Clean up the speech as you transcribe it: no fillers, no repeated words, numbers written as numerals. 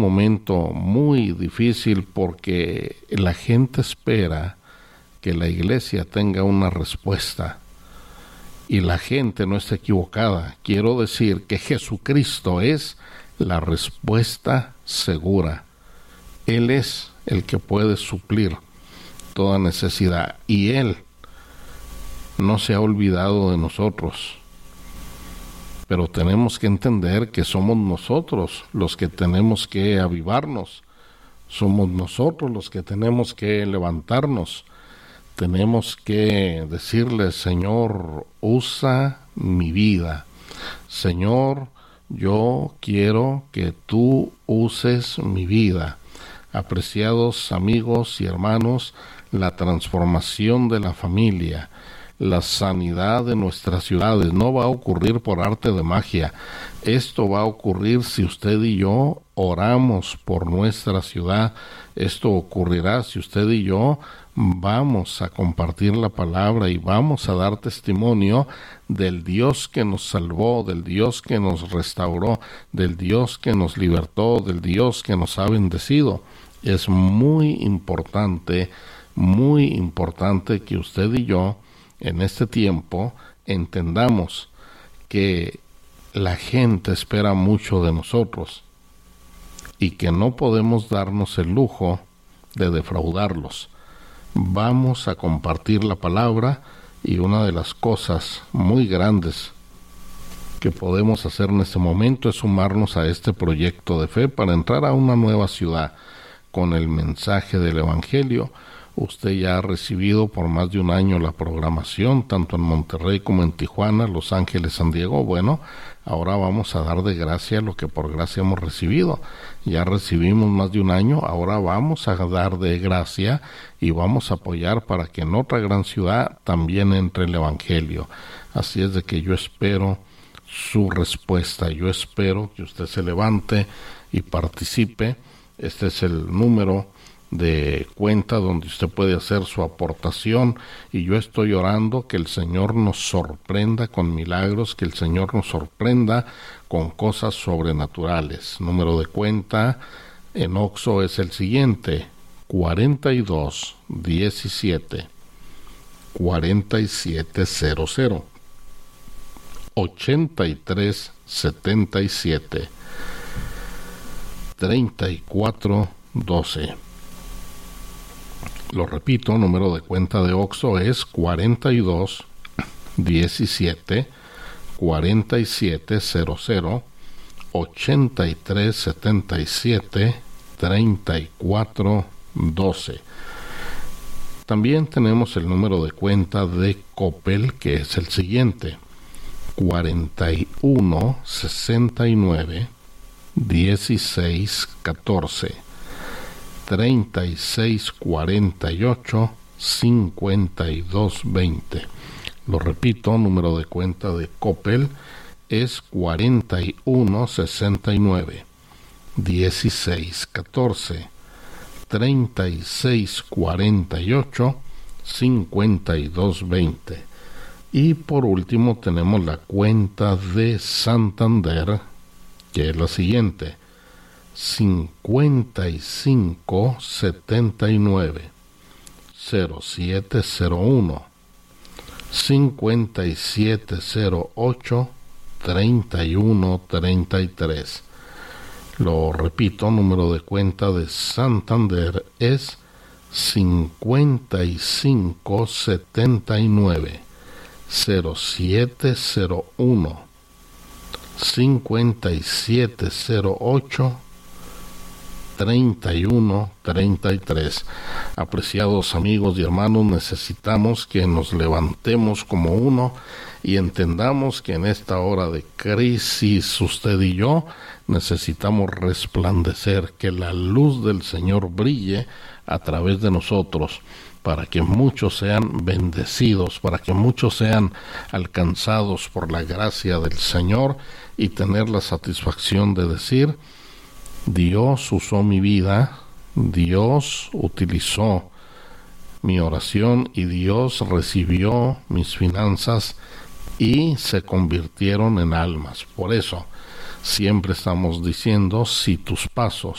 momento muy difícil porque la gente espera que la iglesia tenga una respuesta y la gente no está equivocada. Quiero decir que Jesucristo es la respuesta segura. Él es el que puede suplir toda necesidad y Él no se ha olvidado de nosotros. Pero tenemos que entender que somos nosotros los que tenemos que avivarnos, somos nosotros los que tenemos que levantarnos, tenemos que decirle: Señor, usa mi vida, Señor, yo quiero que tú uses mi vida. Apreciados amigos y hermanos, la transformación de la familia, la sanidad de nuestras ciudades no va a ocurrir por arte de magia. Esto va a ocurrir si usted y yo oramos por nuestra ciudad. Esto ocurrirá si usted y yo vamos a compartir la palabra y vamos a dar testimonio del Dios que nos salvó, del Dios que nos restauró, del Dios que nos libertó, del Dios que nos ha bendecido. Es muy importante que usted y yo en este tiempo entendamos que la gente espera mucho de nosotros y que no podemos darnos el lujo de defraudarlos. Vamos a compartir la palabra y una de las cosas muy grandes que podemos hacer en este momento es sumarnos a este proyecto de fe para entrar a una nueva ciudad con el mensaje del Evangelio. Usted ya ha recibido por más de un año la programación, tanto en Monterrey como en Tijuana, Los Ángeles, San Diego. Bueno, ahora vamos a dar de gracia lo que por gracia hemos recibido. Ya recibimos más de un año, ahora vamos a dar de gracia y vamos a apoyar para que en otra gran ciudad también entre el Evangelio. Así es de que yo espero su respuesta, yo espero que usted se levante y participe. Este es el número de cuenta donde usted puede hacer su aportación y yo estoy orando que el Señor nos sorprenda con milagros, que el Señor nos sorprenda con cosas sobrenaturales. Número de cuenta en Oxxo es el siguiente: 42 17 4700 83 77 34 12. Lo repito, número de cuenta de Oxxo es 42 17 4700 83 77 34 12. También tenemos el número de cuenta de Coppel, que es el siguiente: 41 69 16 14 36 48 52 20. Lo repito, número de cuenta de Coppel es 41 69 16 14 36 48 52 20. Y por último tenemos la cuenta de Santander, que es la siguiente: 55 79 0701 5708 31 33. Lo repito, número de cuenta de Santander es 55 79 0701 5708 31 33. Apreciados amigos y hermanos, necesitamos que nos levantemos como uno y entendamos que en esta hora de crisis usted y yo necesitamos resplandecer, que la luz del Señor brille a través de nosotros, para que muchos sean bendecidos, para que muchos sean alcanzados por la gracia del Señor y tener la satisfacción de decir: Dios usó mi vida, Dios utilizó mi oración y Dios recibió mis finanzas y se convirtieron en almas. Por eso siempre estamos diciendo: si tus pasos